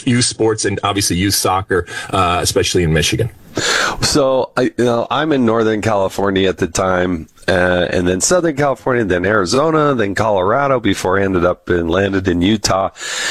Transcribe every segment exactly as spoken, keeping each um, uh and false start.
youth youth sports and obviously youth soccer, uh, especially in Michigan. So, I, you know, I'm in Northern California at the time, uh, and then Southern California, then Arizona, then Colorado before I ended up and landed in Utah.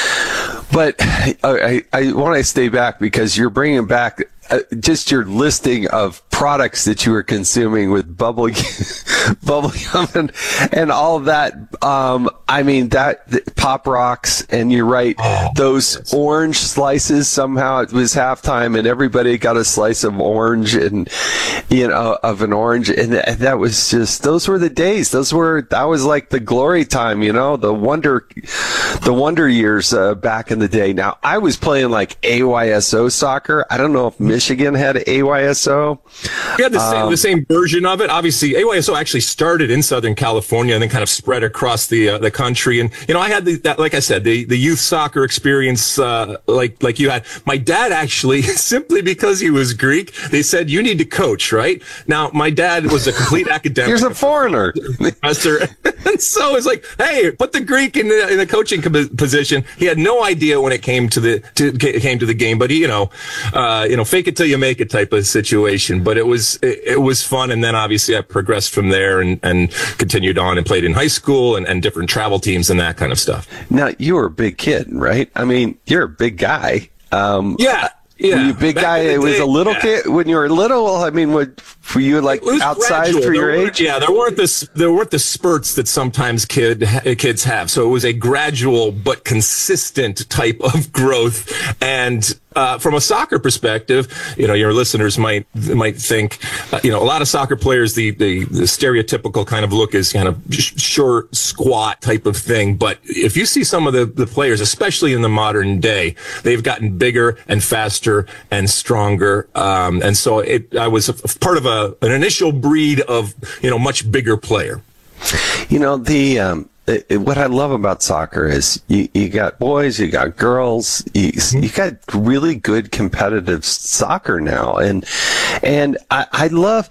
But I, I, I want to stay back because you're bringing back uh, just your listing of products that you were consuming with bubble, bubble gum and, and all of that. Um, I mean, that, that Pop Rocks, and you're right, oh, those yes. orange slices, somehow it was halftime and everybody got a slice of orange and, you know, of an orange. And th- that was just, those were the days. Those were, that was like the glory time, you know, the wonder, the wonder years uh, back in the day. Now, I was playing like A Y S O soccer. I don't know if Michigan had A Y S O. We had the same, um, the same version of it. Obviously, A Y S O actually started in Southern California and then kind of spread across the uh, the country. And you know, I had the, that, like I said, the, the youth soccer experience, uh, like like you had. My dad actually, simply because he was Greek, they said you need to coach. Right now, my dad was a complete academic. Here's a foreigner, professor, and so it's like, hey, put the Greek in the in the coaching position. He had no idea when it came to the to came to the game, but he, you know, uh, you know, fake it till you make it type of situation. But it was it, it was fun, and then obviously I progressed from there and, and continued on and played in high school and, and different travel teams and that kind of stuff. Now, you were a big kid, right? I mean, you're a big guy. Um, yeah. Yeah, were you a big guy? It was a little yeah. kid when you were little. I mean, what, were you like outsized gradual. for your there age? Yeah, there weren't the there weren't the spurts that sometimes kid kids have. So it was a gradual but consistent type of growth. And uh, from a soccer perspective, you know, your listeners might might think, uh, you know, a lot of soccer players, the, the the stereotypical kind of look is kind of short, squat type of thing. But if you see some of the the players, especially in the modern day, they've gotten bigger and faster and stronger, um, and so it. I was a, part of a an initial breed of you know much bigger player. You know the um, it, it, what I love about soccer is you, you got boys, you got girls, you, mm-hmm. you got really good competitive soccer now, and and I, I love.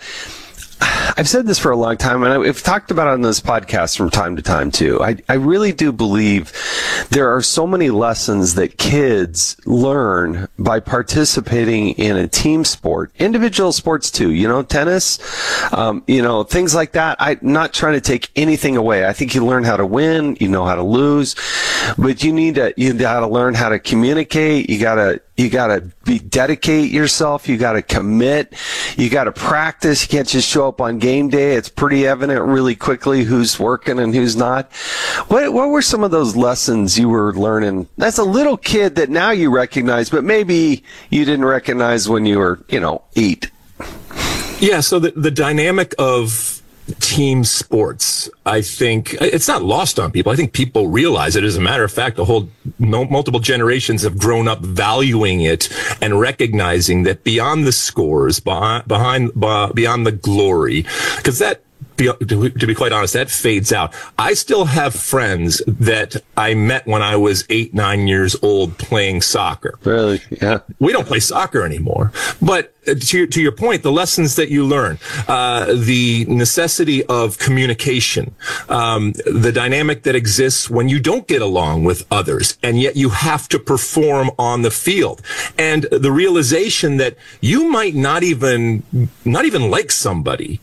I've said this for a long time, and I've talked about it on this podcast from time to time, too. I, I really do believe there are so many lessons that kids learn by participating in a team sport. Individual sports, too. You know, tennis, um, you know, things like that. I'm not trying to take anything away. I think you learn how to win, you know how to lose, but you need to, you got to learn how to communicate. You got to, You gotta be dedicate yourself. You gotta commit. You gotta practice. You can't just show up on game day. It's pretty evident really quickly who's working and who's not. What what were some of those lessons you were learning as a little kid that now you recognize, but maybe you didn't recognize when you were, you know, eight? Yeah. So the the dynamic of team sports, I think it's not lost on people. I think people realize it. As a matter of fact, the whole multiple generations have grown up valuing it and recognizing that beyond the scores, behind, behind beyond the glory, because that, to be quite honest, that fades out. I still have friends that I met when I was eight, nine years old playing soccer. Really? Yeah. We don't play soccer anymore. But to your, to your point, the lessons that you learn, uh, the necessity of communication, um, the dynamic that exists when you don't get along with others, and yet you have to perform on the field, and the realization that you might not even, not even like somebody,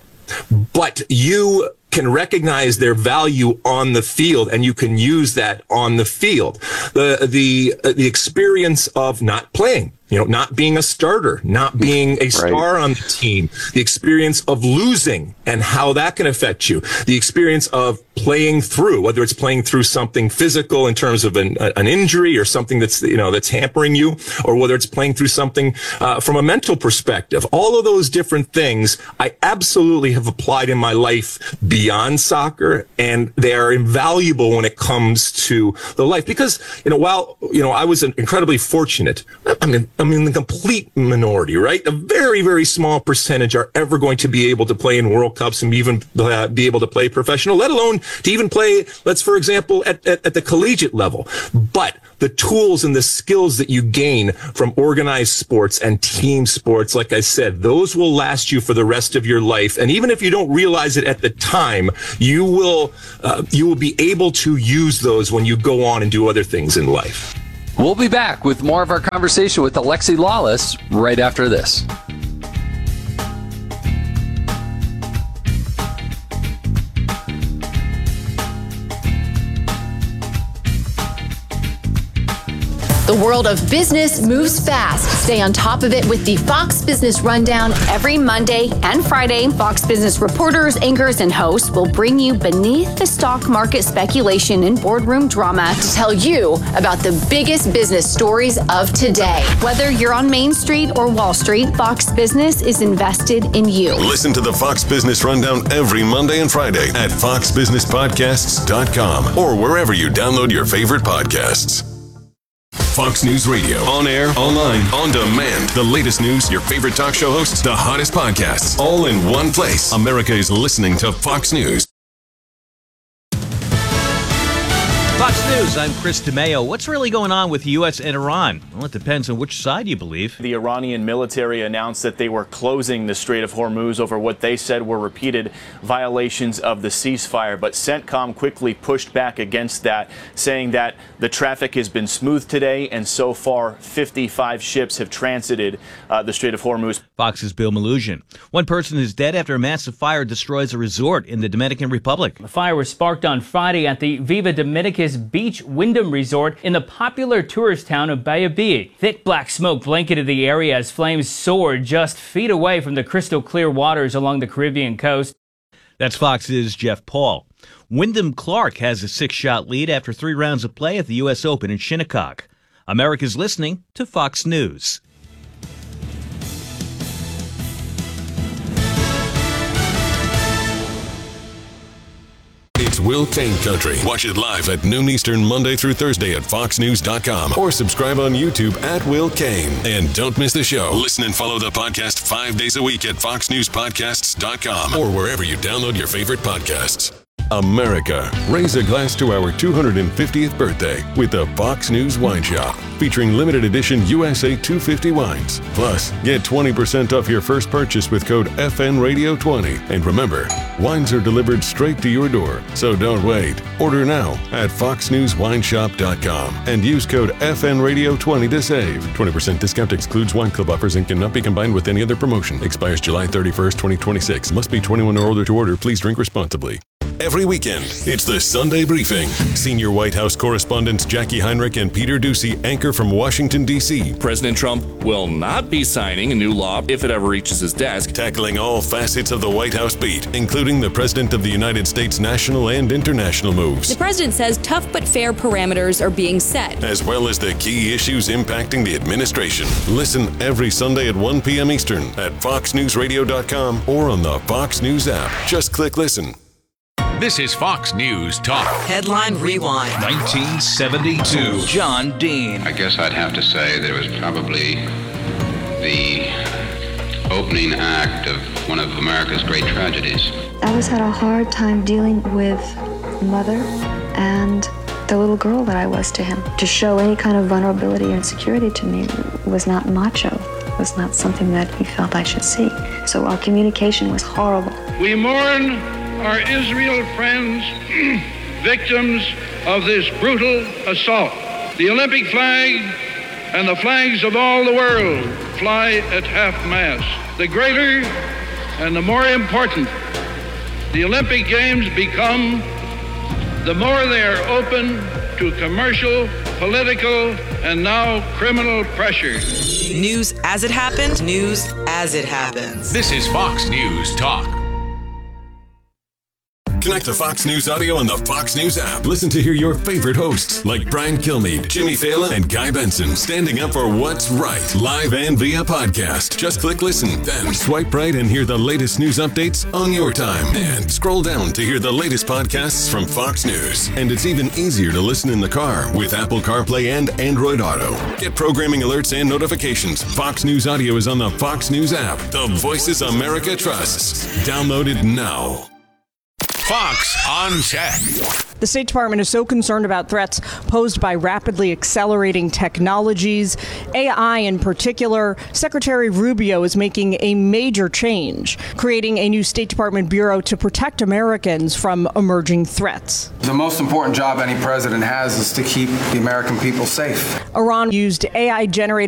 but you can recognize their value on the field, and you can use that on the field. The the the experience of not playing, you know, not being a starter, not being a star right. on the team, the experience of losing and how that can affect you, the experience of playing through, whether it's playing through something physical in terms of an, an injury or something that's, you know, that's hampering you, or whether it's playing through something uh, from a mental perspective. All of those different things I absolutely have applied in my life beyond soccer, and they are invaluable when it comes to the life. Because, you know, while, you know, I was incredibly fortunate, I mean, I'm in the complete minority, right? A very, very small percentage are ever going to be able to play in World Cups and even uh, be able to play professional, let alone to even play, let's, for example, at, at, at the collegiate level. But the tools and the skills that you gain from organized sports and team sports, like I said, those will last you for the rest of your life. And even if you don't realize it at the time, you will, uh, you will be able to use those when you go on and do other things in life. We'll be back with more of our conversation with Alexi Lawless right after this. The world of business moves fast. Stay on top of it with the Fox Business Rundown. Every Monday and Friday, Fox Business reporters, anchors, and hosts will bring you beneath the stock market speculation and boardroom drama to tell you about the biggest business stories of today. Whether you're on Main Street or Wall Street, Fox Business is invested in you. Listen to the Fox Business Rundown every Monday and Friday at fox business podcasts dot com or wherever you download your favorite podcasts. Fox News Radio. On air, online, on demand. The latest news, your favorite talk show hosts, the hottest podcasts, all in one place. America is listening to Fox News. Fox News, I'm Chris DeMeo. What's really going on with the U S and Iran? Well, it depends on which side you believe. The Iranian military announced that they were closing the Strait of Hormuz over what they said were repeated violations of the ceasefire. But CENTCOM quickly pushed back against that, saying that the traffic has been smooth today, and so far fifty-five ships have transited uh, the Strait of Hormuz. Fox's Bill Malugin. One person is dead after a massive fire destroys a resort in the Dominican Republic. The fire was sparked on Friday at the Viva Dominicus Beach Wyndham Resort in the popular tourist town of Bayabee. Thick black smoke blanketed the area as flames soared just feet away from the crystal clear waters along the Caribbean coast. That's Fox's Jeff Paul. Wyndham Clark has a six-shot lead after three rounds of play at the U S Open in Shinnecock. America's listening to Fox News. It's Will Kane Country. Watch it live at noon Eastern, Monday through Thursday at fox news dot com or subscribe on YouTube at Will Kane. And don't miss the show. Listen and follow the podcast five days a week at fox news podcasts dot com or wherever you download your favorite podcasts. America, raise a glass to our two hundred fiftieth birthday with the Fox News Wine Shop, featuring limited edition U S A two fifty wines. Plus, get twenty percent off your first purchase with code F N radio twenty. And remember, wines are delivered straight to your door, so don't wait. Order now at fox news wine shop dot com and use code F N radio twenty to save. twenty percent discount excludes wine club offers and cannot be combined with any other promotion. Expires July thirty-first, twenty twenty-six. Must be twenty-one or older to order. Please drink responsibly. Every weekend, it's the Sunday Briefing. Senior White House correspondents Jackie Heinrich and Peter Doocy anchor from Washington, D C President Trump will not be signing a new law if it ever reaches his desk. Tackling all facets of the White House beat, including the President of the United States national and international moves. The president says tough but fair parameters are being set, as well as the key issues impacting the administration. Listen every Sunday at one p.m. Eastern at fox news radio dot com or on the Fox News app. Just click listen. This is Fox News Talk. Headline Rewind. nineteen seventy-two. John Dean. I guess I'd have to say that it was probably the opening act of one of America's great tragedies. I was had a hard time dealing with mother and the little girl that I was to him. To show any kind of vulnerability or insecurity to me was not macho. Was not something that he felt I should see. So our communication was horrible. We mourn our Israel friends, victims of this brutal assault. The Olympic flag and the flags of all the world fly at half-mast. The greater and the more important the Olympic Games become, the more they are open to commercial, political, and now criminal pressure. News as it happened, news as it happens. This is Fox News Talk. Connect to Fox News Audio on the Fox News app. Listen to hear your favorite hosts like Brian Kilmeade, Jimmy Fallon, and Guy Benson standing up for what's right, live and via podcast. Just click listen, then swipe right and hear the latest news updates on your time. And scroll down to hear the latest podcasts from Fox News. And it's even easier to listen in the car with Apple CarPlay and Android Auto. Get programming alerts and notifications. Fox News Audio is on the Fox News app. The voices America trusts. Download it now. Fox on Tech. The State Department is so concerned about threats posed by rapidly accelerating technologies, A I in particular. Secretary Rubio is making a major change, creating a new State Department bureau to protect Americans from emerging threats. The most important job any president has is to keep the American people safe. Iran used A I-generated